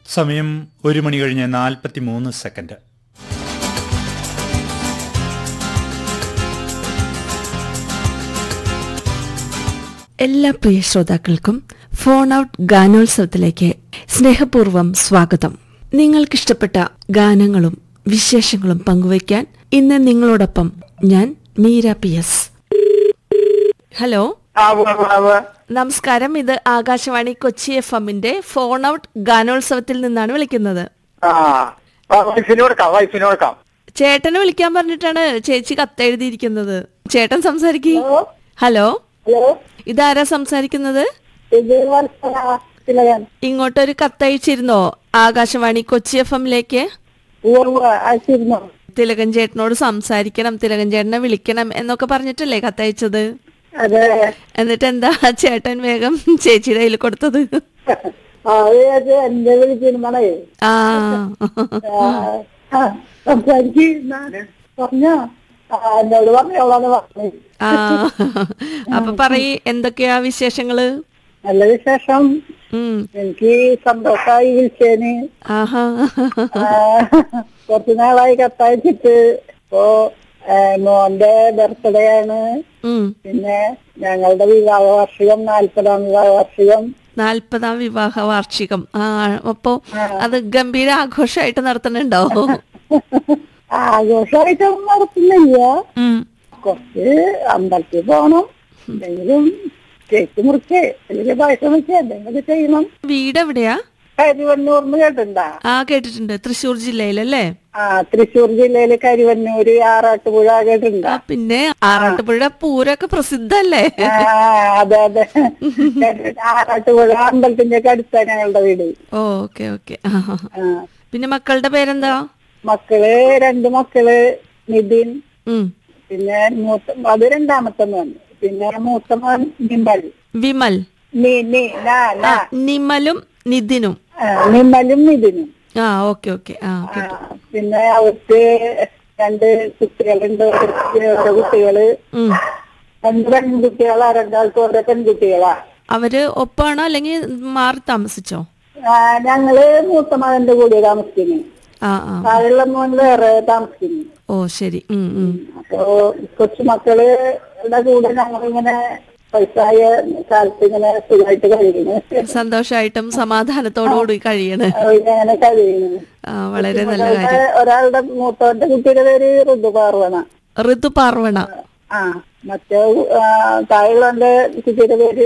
സമയം 1:43. എല്ലാ പ്രിയ ശ്രോതാക്കൾക്കും ഫോൺ ഔട്ട് ഗാനോത്സവത്തിലേക്ക് സ്നേഹപൂർവ്വം സ്വാഗതം. നിങ്ങൾക്കിഷ്ടപ്പെട്ട ഗാനങ്ങളും വിശേഷങ്ങളും പങ്കുവയ്ക്കാൻ ഇന്ന് നിങ്ങളോടൊപ്പം ഞാൻ മീര PS. ഹലോ, നമസ്കാരം. ഇത് ആകാശവാണി കൊച്ചി FM-ന്റെ ഫോൺ ഔട്ട് ഗാനോത്സവത്തിൽ നിന്നാണ് വിളിക്കുന്നത്. ചേട്ടനെ വിളിക്കാൻ പറഞ്ഞിട്ടാണ് ചേച്ചി കത്തെഴുതിയിരിക്കുന്നത്. ചേട്ടൻ സംസാരിക്കേ. ഹലോ, ഇതാരാ സംസാരിക്കുന്നത്? ഇങ്ങോട്ടൊരു കത്തയച്ചിരുന്നോ ആകാശവാണി കൊച്ചി FM-ലേക്ക്? തിലകൻ ചേട്ടനോട് സംസാരിക്കണം, തിലകൻ ചേട്ടനെ വിളിക്കണം എന്നൊക്കെ പറഞ്ഞിട്ടല്ലേ കത്തയച്ചത്? എന്നിട്ട് എന്താ ചേട്ടൻ വേഗം ചേച്ചിയുടെ കയ്യിൽ കൊടുത്തത്? അപ്പൊ പറയ്, എന്തൊക്കെയാ വിശേഷങ്ങള്? നല്ല വിശേഷം. എനിക്ക് സന്തോഷമായി വിളിച്ചേന്. കുറച്ചു നാളായി കത്തയച്ചിട്ട്. ഇപ്പോ മോന്റെ ബർത്ത്ഡേ ആണ്. പിന്നെ ഞങ്ങളുടെ വിവാഹ വാർഷികം, 40ാം വിവാഹ വാർഷികം. 40ാം വിവാഹ വാർഷികം. അപ്പൊ അത് ഗംഭീര ആഘോഷമായിട്ട് നടത്തുന്നുണ്ടോ? ആഘോഷമായിട്ടൊന്നും നടത്തുന്നില്ല. കുറച്ച് അമ്പലത്തിൽ പോണം, എന്തെങ്കിലും കേക്ക് മുറിച്ച് അല്ലെങ്കിൽ പായസം വെച്ച് എന്തെങ്കിലും ചെയ്യണം. വീട് എവിടെയാ? കരിവന്നൂർന്ന് കേട്ടിട്ടുണ്ടാ? കേട്ടിട്ടുണ്ട്. തൃശ്ശൂർ ജില്ലയിലല്ലേ? തൃശ്ശൂർ ജില്ലയില് കരിവന്നൂര്, ആറാട്ടുപുഴ കേട്ടിട്ടുണ്ടാ? പിന്നെ ആറാട്ടുപുഴ പൂരൊക്കെ പ്രസിദ്ധല്ലേ? അതെ അതെ, ആറാട്ടുപുഴ അമ്പലത്തിന്റെ ഒക്കെ അടുത്താണ് ഞങ്ങളുടെ വീട്. Okay okay. പിന്നെ മക്കളുടെ പേരെന്താ? മക്കള് 2 മക്കള്. നിതിൻ, പിന്നെ അത് രണ്ടാമത്തെ മോൻ. പിന്നെ മൂത്ത മോൻ വിമൽ. നിമലും നിതിനും. നിമലും നിതിനും. Okay okay. പിന്നെ അവർക്ക് 2 കുട്ടികളുണ്ട്. ഓരോ കുട്ടികള് 2 പെൺകുട്ടികളാ. 2 ഓരോ പെൺകുട്ടികളാ. അവര് ഒപ്പാണോ അല്ലെങ്കിൽ മാറി താമസിച്ചോ? ഞങ്ങള് മൂത്ത മകന്റെ കൂടെ താമസിക്കുന്നു. താഴെയുള്ള മോൻ വേറെ താമസിക്കുന്നു. ഓ ശരി. അപ്പോ കൊച്ചുമക്കളുടെ കൂടെ ഞങ്ങളിങ്ങനെ വയസ്സായ കാലത്ത് ഇങ്ങനെ സുഖമായിട്ട് കഴിയുന്നു. സന്തോഷമായിട്ടും സമാധാനത്തോടുകൂടി കഴിയണ. അങ്ങനെ കഴിയുന്നു. വളരെ നല്ല കാര്യം. ഒരാളുടെ മൂത്തവന്റെ കുട്ടിയുടെ പേര് ഋതുപാർവണ. മറ്റേ താഴെയുള്ള കുട്ടിയുടെ പേര്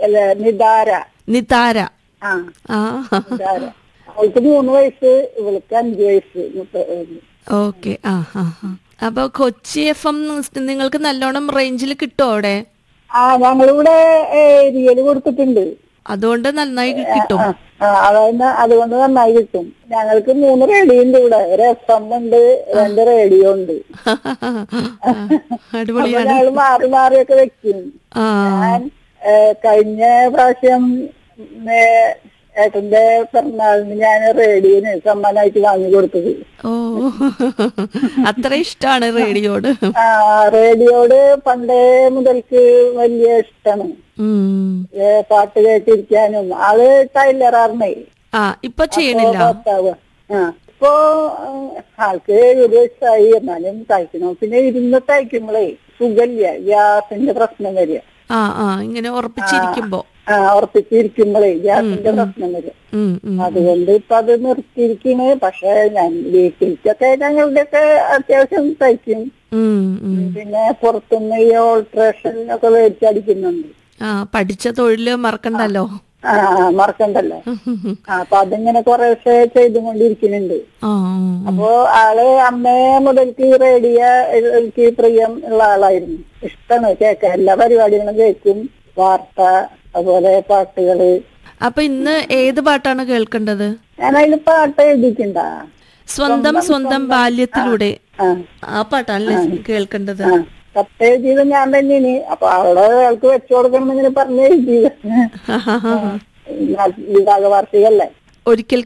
നിതാര. അവൾക്ക് 3 വയസ്സ്, ഇവൾക്ക് 5 വയസ്സ്. ഓക്കെ. അപ്പൊ കൊച്ചി FM നിങ്ങൾക്ക് നല്ലോണം റേഞ്ചിൽ കിട്ടുമോ അവിടെ? ഞങ്ങളിവിടെ ഏരിയയില് കൊടുത്തിട്ടുണ്ട്. അതുകൊണ്ട് നന്നായി കിട്ടും. അതുകൊണ്ട് നന്നായി കിട്ടും. ഞങ്ങൾക്ക് 3 റേഡിയോ ഉണ്ട് ഇവിടെ. ഒരു FM ഉണ്ട്, 2 റേഡിയോ ഉണ്ട്. അടിപൊളിയാണ്. ഞങ്ങൾ മാറി മാറിയൊക്കെ വെക്കും. ഞാൻ കഴിഞ്ഞ പ്രാവശ്യം ഏട്ടന്റെ പിറന്നാളിന് ഞാൻ റേഡിയോന് സമ്മാനമായിട്ട് വാങ്ങി കൊടുത്തത്. ഓ, അത്ര ഇഷ്ടാണ് റേഡിയോട്? റേഡിയോട് പണ്ടേ മുതൽക്ക് വലിയ ഇഷ്ടാണ്. പാട്ട് കേട്ടിരിക്കാനും. ആള് ടൈലറാർന്നേ. ഇപ്പൊ ചെയ്യണില്ല. ഇപ്പൊ ആൾക്ക് 70 വയസ്സായി. എന്നാലും തയ്ക്കണം. പിന്നെ ഇരുന്ന് തയ്ക്കുമ്പോഴേ സുഖമില്ല, ഗ്യാസിന്റെ പ്രശ്നം വരിക. ഇങ്ങനെ ഉറപ്പിച്ചിരിക്കുമ്പോഴേ ഗ്യാസിന്റെ പ്രശ്നം വരും. അതുകൊണ്ട് ഇപ്പൊ അത് നിർത്തിയിരിക്കണ്. പക്ഷെ ഞാൻ വീട്ടിലേക്കൊക്കെ ഞങ്ങളുടെയൊക്കെ അത്യാവശ്യം തയ്ക്കും. പിന്നെ പുറത്തുനിന്ന് ഈ ഓൾട്രേഷനൊക്കെ മേടിച്ചടിക്കുന്നുണ്ട്. പഠിച്ച തൊഴില് മറക്കണ്ടല്ലോ. അപ്പൊ അതിങ്ങനെ കുറേശ്ശെ ചെയ്തുകൊണ്ടിരിക്കുന്നുണ്ട്. അപ്പോ ആള് അമ്മേ മുതൽക്ക് റേഡിയോ എനിക്ക് പ്രിയം ഉള്ള ആളായിരുന്നു. ഇഷ്ടമാണ് കേൾക്കാൻ. എല്ലാ പരിപാടികളും കേൾക്കും. വാർത്ത, അതുപോലെ പാട്ടുകള്. അപ്പൊ ഇന്ന് ഏത് പാട്ടാണ് കേൾക്കേണ്ടത്? ഞാൻ അതിന് പാട്ട് എഴുതിയിട്ടുണ്ടാ? സ്വന്തം ബാല്യത്തിലൂടെ. ആ പാട്ടാണല്ലേ കേൾക്കേണ്ടത്? കത്തെഴുതിയത് ഞാൻ തന്നെയാണ്. അപ്പൊ അവിടെ ആൾക്ക് വെച്ചു കൊടുക്കണം എന്നിങ്ങനെ പറഞ്ഞ് എഴുതിയത്. വിവാഹ വാർഷികല്ലേ. ഒരിക്കൽ